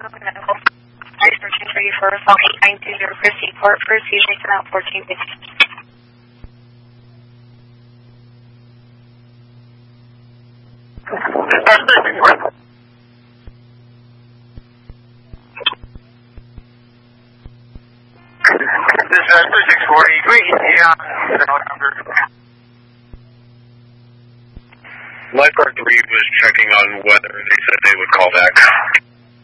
for Assault 8920 Christie Court, first usually come out 1450. This is 3640, great, yeah, helicopter. Lifeguard 3 was checking on weather. They said they would call back.